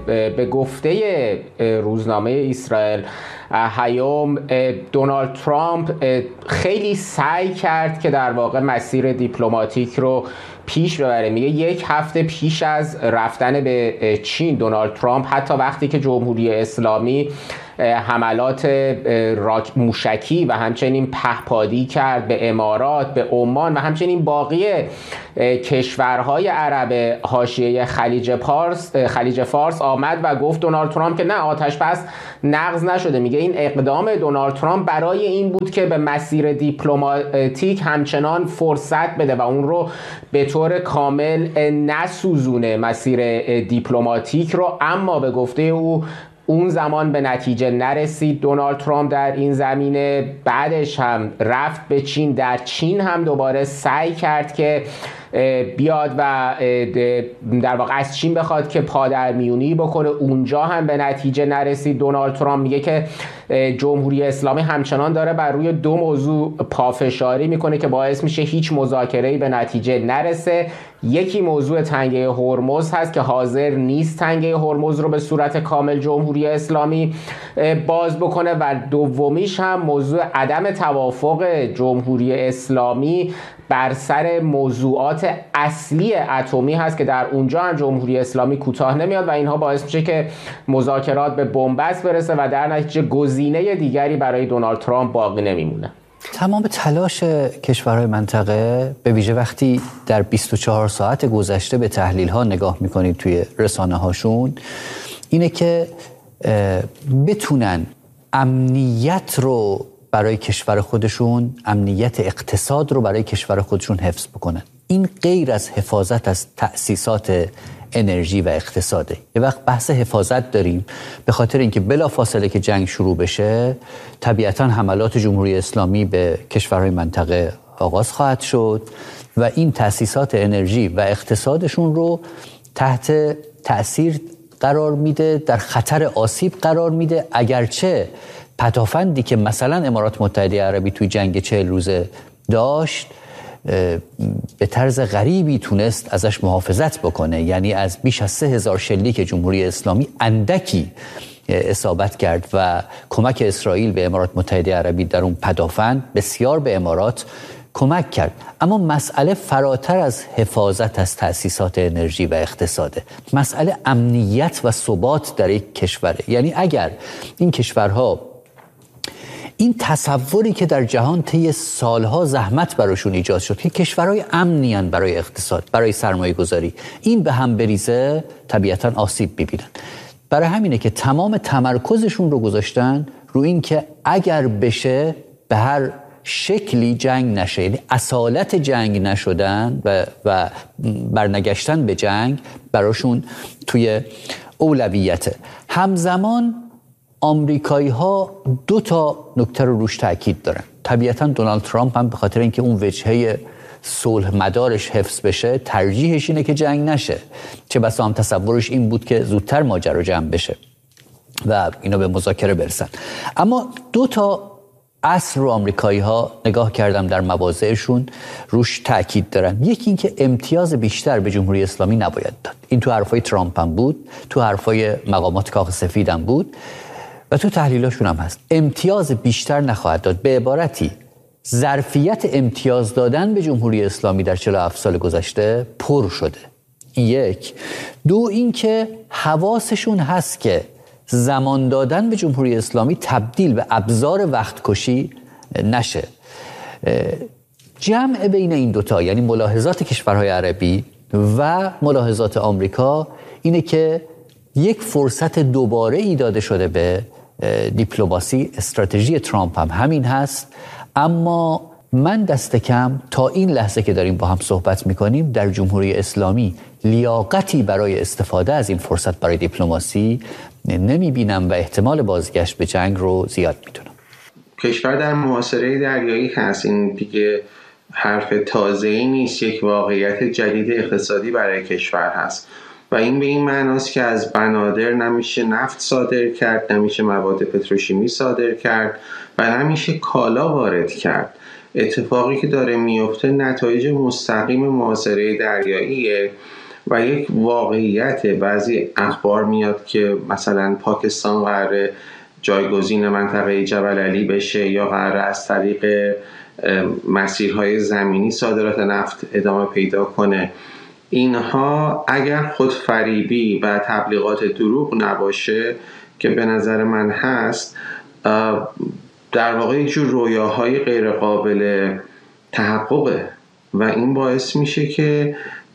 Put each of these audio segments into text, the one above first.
به گفته روزنامه اسرائیل هیوم، دونالد ترامپ خیلی سعی کرد که در واقع مسیر دیپلماتیک رو پیش ببره. میگه یک هفته پیش از رفتن به چین دونالد ترامپ، حتی وقتی که جمهوری اسلامی حملات موشکی و همچنین پهپادی کرد به امارات، به عمان و همچنین باقی کشورهای عرب حاشیه خلیج فارس آمد و گفت دونالد ترامپ که نه، آتش بس نقض نشده. میگه این اقدام دونالد ترامپ برای این بود که به مسیر دیپلماتیک همچنان فرصت بده و اون رو به طور کامل نسوزونه مسیر دیپلماتیک رو. اما به گفته او اون زمان به نتیجه نرسید دونالد ترامپ در این زمینه. بعدش هم رفت به چین، در چین هم دوباره سعی کرد که بیاد و در واقع از چین بخواد که پادرمیونی بکنه، اونجا هم به نتیجه نرسید. دونالد ترامپ میگه که جمهوری اسلامی همچنان داره بر روی دو موضوع پافشاری میکنه که باعث میشه هیچ مذاکره‌ای به نتیجه نرسه. یکی موضوع تنگه هرمز هست که حاضر نیست تنگه هرمز رو به صورت کامل جمهوری اسلامی باز بکنه و دومیش هم موضوع عدم توافق جمهوری اسلامی بر سر موضوعات اصلی اتمی هست که در اونجا هم جمهوری اسلامی کوتاه نمیاد و اینها باعث میشه که مذاکرات به بنبست برسه و در نتیجه گزینه دیگری برای دونالد ترامپ باقی نمیمونه. تمام تلاش کشورهای منطقه، به ویژه وقتی در 24 ساعت گذشته به تحلیل‌ها نگاه می‌کنید توی رسانه‌هاشون، اینه که بتونن امنیت رو برای کشور خودشون، امنیت اقتصاد رو برای کشور خودشون حفظ بکنن. این غیر از حفاظت از تأسیسات انرژی و اقتصاده. یه وقت بحث حفاظت داریم به خاطر اینکه بلافاصله که جنگ شروع بشه طبیعتاً حملات جمهوری اسلامی به کشورهای منطقه آغاز خواهد شد و این تأسیسات انرژی و اقتصادشون رو تحت تأثیر قرار میده، در خطر آسیب قرار میده. اگرچه پدافندی که مثلا امارات متحده عربی توی جنگ 40 روزه داشت به طرز غریبی تونست ازش محافظت بکنه، یعنی از بیش از 3000 شلیک جمهوری اسلامی اندکی اصابت کرد و کمک اسرائیل به امارات متحده عربی در اون پدافند بسیار به امارات کمک کرد. اما مسئله فراتر از حفاظت از تأسیسات انرژی و اقتصاده، مسئله امنیت و ثبات در یک کشوره. یعنی اگر این کشورها این تصوری که در جهان طی سالها زحمت براشون ایجاد شد که کشورهای امنیان برای اقتصاد، برای سرمایه گذاری، این به هم بریزه، طبیعتاً آسیب می‌بینن. برای همینه که تمام تمرکزشون رو گذاشتن رو این که اگر بشه به هر شکلی جنگ نشه، یعنی اصالت جنگ نشدن و برنگشتن به جنگ براشون توی اولویته. همزمان آمریکایی ها 2 نکته رو روش تاکید دارن. طبیعتاً دونالد ترامپ هم به خاطر اینکه اون وجهه صلح مدارش حفظ بشه ترجیحش اینه که جنگ نشه، چه بسا هم تصورش این بود که زودتر ماجرا جمع بشه و اینا به مذاکره برسن. اما 2 اصل رو آمریکایی ها نگاه کردم در مواضعشون روش تاکید دارن. یکی این که امتیاز بیشتر به جمهوری اسلامی نباید داد. این تو حرفای ترامپ هم بود، تو حرفای مقامات کاخ سفید هم بود و تو تحلیلاشون هم هست. امتیاز بیشتر نخواهد داد. به عبارتی ظرفیت امتیاز دادن به جمهوری اسلامی در 47 سال گذشته پر شده. یک. دو، این که حواسشون هست که زمان دادن به جمهوری اسلامی تبدیل به ابزار وقت کشی نشه. جمع بین این 2 یعنی ملاحظات کشورهای عربی و ملاحظات آمریکا اینه که یک فرصت دوباره ای داده شده به دیپلماسی. استراتژی ترامپ هم همین هست، اما من دست کم تا این لحظه که داریم با هم صحبت میکنیم در جمهوری اسلامی لیاقتی برای استفاده از این فرصت برای دیپلماسی نمیبینم و احتمال بازگشت به جنگ رو زیاد میدونم. کشور در محاصره دریایی هست، این دیگه حرف تازه‌ای نیست، یک واقعیت جدید اقتصادی برای کشور هست و این به این معناست که از بنادر نمیشه نفت صادر کرد، نمیشه مواد پتروشیمی صادر کرد و نمیشه کالا وارد کرد. اتفاقی که داره میفته نتایج مستقیم محاصره دریاییه و یک واقعیت. بعضی اخبار میاد که مثلا پاکستان قراره جایگزین منطقه جبل علی بشه یا قراره از طریق مسیرهای زمینی صادرات نفت ادامه پیدا کنه. اینها اگر خودفریبی و تبلیغات دروغ نباشه که به نظر من هست، در واقع یک جور رویاهای غیر قابل تحققه و این باعث میشه که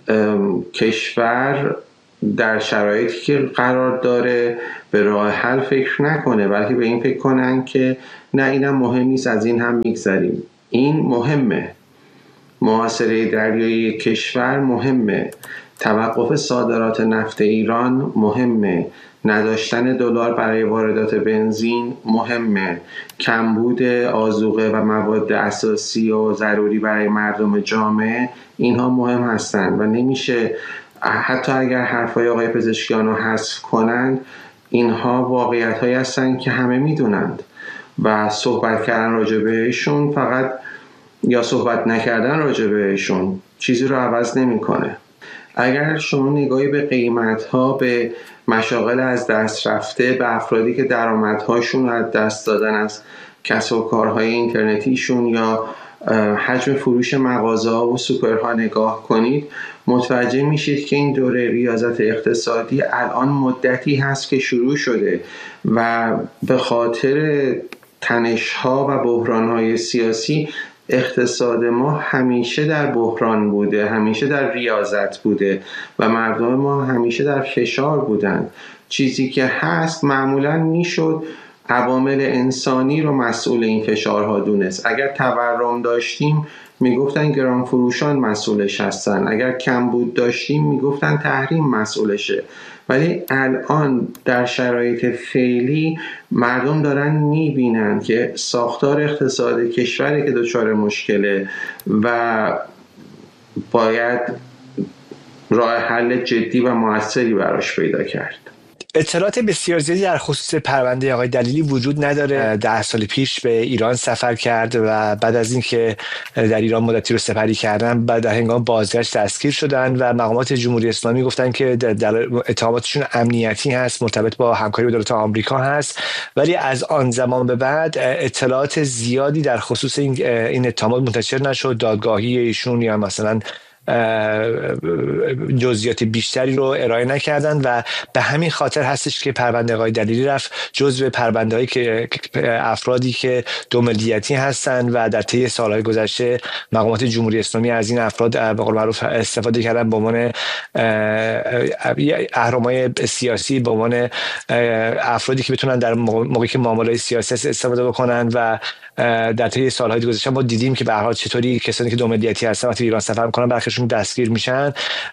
کشور در شرایطی که قرار داره به راه حل فکر نکنه، بلکه به این فکر کنن که نه اینم مهم نیست، از این هم میگذریم. این مهمه. محاصره دریایی کشور مهمه، توقف صادرات نفت ایران مهمه، نداشتن دلار برای واردات بنزین مهمه، کمبود آذوقه و مواد اساسی و ضروری برای مردم جامعه، اینها مهم هستند و نمیشه حتی اگر حرفای آقای پزشکیان رو حذف کنند، اینها واقعیت هایی هستند که همه میدونند و صحبت کردن راجع بهشون فقط یا صحبت نکردن راجع بهشون چیزی رو عوض نمیکنه. اگر شما نگاهی به قیمت‌ها، به مشاغل از دست رفته، به افرادی که درآمدهاشون از دست دادن از کسب و کارهای اینترنتیشون یا حجم فروش مغازه‌ها و سوپرها نگاه کنید، متوجه میشید که این دوره ریاضت اقتصادی الان مدتی هست که شروع شده و به خاطر تنش‌ها و بحران‌های سیاسی اقتصاد ما همیشه در بحران بوده، همیشه در ریاضت بوده و مردم ما همیشه در فشار بودن. چیزی که هست معمولاً میشد عوامل انسانی رو مسئول این فشارها دونست. اگر تورم داشتیم میگفتن گران فروشان مسئولش هستن، اگر کمبود داشتیم میگفتن تحریم مسئولشه. ولی الان در شرایط فعلی مردم دارن میبینن که ساختار اقتصاد کشوری که دچار مشکله و باید راه حل جدی و موثری براش پیدا کرد. اطلاعات بسیار زیادی در خصوص پرونده آقای دلیلی وجود نداره. 10 سال پیش به ایران سفر کرد و بعد از اینکه در ایران مدتی رو سپری کردن، بعد در هنگام بازگشت دستگیر شدن و مقامات جمهوری اسلامی گفتن که در اتهاماتشون امنیتی هست، مرتبط با همکاری با دولت آمریکا هست. ولی از آن زمان به بعد اطلاعات زیادی در خصوص این اتهامات منتشر نشد. دادگاهی ایشون یا مثلا جزئیات بیشتری رو ارائه نکردن و به همین خاطر هستش که پرونده آقای دلیلی رفت جزو پرونده‌هایی که افرادی که دو ملیتی هستن و در طی سالهای گذشته مقامات جمهوری اسلامی از این افراد به قول معروف استفاده کردن به عنوان اهرم‌های سیاسی، به عنوان افرادی که بتونن در موقعی که معاملات سیاسی استفاده بکنن و در طی سالهای گذشته ما دیدیم که به هر حال چطوری کسانی که دو ملیتی هستن وقتی ایران سفر می‌کنن برخیشون دستگیر میشن.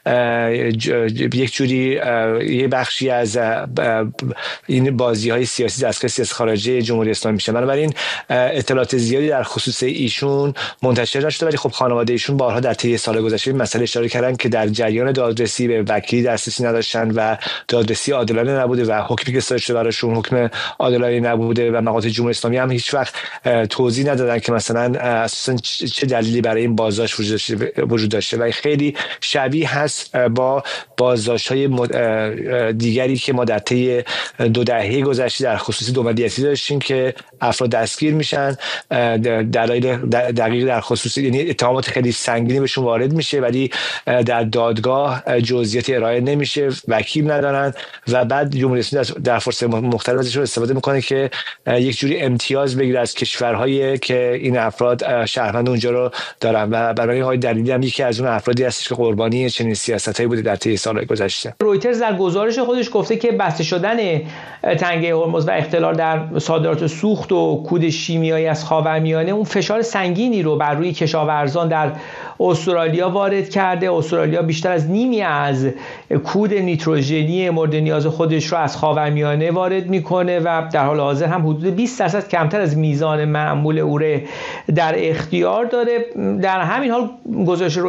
یک جوری یه بخشی از این بازی‌های سیاسی دستگاه سیاسی خارجی جمهوری اسلامی میشه. بنابراین اطلاعات زیادی در خصوص ایشون منتشر نشده، ولی خب خانواده ایشون بارها در طی سال گذشته این مسئله اشاره کردن که در جریان دادرسی به وکیلی دسترسی نداشتن و دادرسی عادلانه نبوده و حکمی که صادر شده براشون حکم عادلانه نبوده و مقامات جمهوری اسلامی هم هیچ وقت توضیح ندادن که مثلا اساسا چه دلیلی برای این بازداشت وجود داشته و خیلی شبیه هست با بازداشت‌های دیگری که ما در طی 2 دهه گذشته در خصوص دو ملیتی داشتیم که افراد دستگیر میشن، دلایل دقیق در خصوص یعنی اتهامات خیلی سنگینی بهشون وارد میشه ولی در دادگاه جزئیات ارائه نمیشه، وکیل ندارن و بعد جمهوری اسلامی در فرصت مختلف ازشون استفاده میکنه که یک جوری امتیاز بگیره از کشورهایی که این افراد شهروند اونجا رو دارن و برای آقای دلیلی هم یکی از اون افرادی هستش که قربانی چنین سیاستایی بوده در طی سال‌های گذشته. رویترز در گزارش خودش گفته که بسته شدن تنگه هرمز و اختلال در صادرات سوخت و کود شیمیایی از خاورمیانه اون فشار سنگینی رو بر روی کشاورزان در استرالیا وارد کرده. استرالیا بیشتر از نیمی از کود نیتروژنی مورد نیاز خودش رو از خاورمیانه وارد میکنه و در حال حاضر هم حدود 20% کمتر از میزان معمول اوره در اختیار داره. در همین حال گزارش رویترز گفته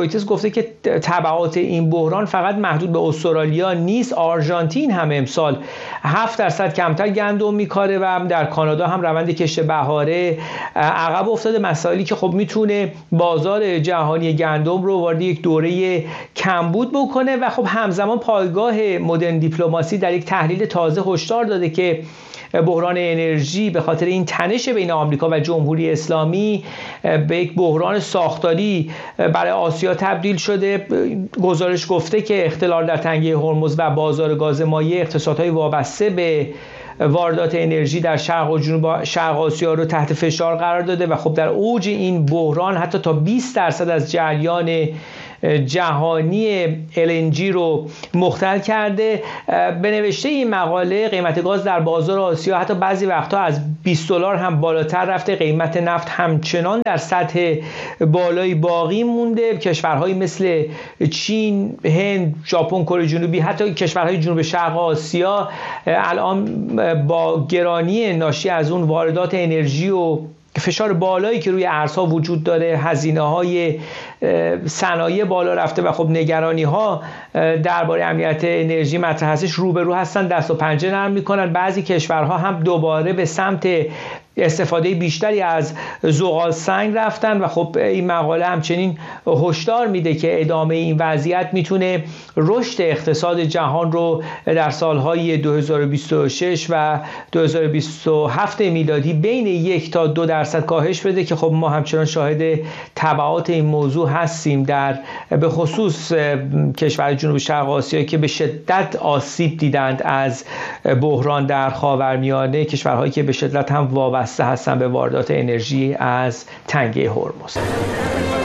گفته که تبعات این بحران فقط محدود به استرالیا نیست. آرژانتین هم امسال 7% کمتر گندم میکاره و در کانادا هم روند کشت بهاره عقب افتاده. مسائلی که خب میتونه بازار جهانی گندم رو وارد یک دوره کمبود بکنه و خب همزمان پایگاه مدرن دیپلماسی در یک تحلیل تازه هشدار داده که بحران انرژی به خاطر این تنش بین آمریکا و جمهوری اسلامی به یک بحران ساختاری برای آسیا تبدیل شده. گزارش گفته که اختلال در تنگه هرمز و بازار گاز مایع اقتصادهای وابسته به واردات انرژی در شرق و جنوب شرق آسیا رو تحت فشار قرار داده و خب در اوج این بحران حتی تا 20% از جریان جهانی LNG رو مختل کرده. به نوشته این مقاله قیمت گاز در بازار آسیا حتی بعضی وقتها از $20 هم بالاتر رفته. قیمت نفت همچنان در سطح بالایی باقی مونده. کشورهایی مثل چین، هند، ژاپن، کره جنوبی، حتی کشورهای جنوب شرق آسیا الان با گرانی ناشی از اون واردات انرژی و فشار بالایی که روی ارزها وجود داره، هزینه‌های صنایع بالا رفته و خب نگرانی‌ها درباره امنیت انرژی مطرح هستش، روبرو هستن، دست و پنجه نرم می‌کنن. بعضی کشورها هم دوباره به سمت استفاده بیشتری از زغال سنگ رفتن و خب این مقاله همچنین هشدار میده که ادامه این وضعیت میتونه رشد اقتصاد جهان رو در سالهای 2026 و 2027 میلادی بین 1 تا 2% کاهش بده که خب ما همچنان شاهد تبعات این موضوع هستیم در به خصوص کشور جنوب شرق آسیا که به شدت آسیب دیدند از بحران در خاورمیانه، کشورهایی که به شدت هم وابسته هستن به واردات انرژی از تنگه هرمز.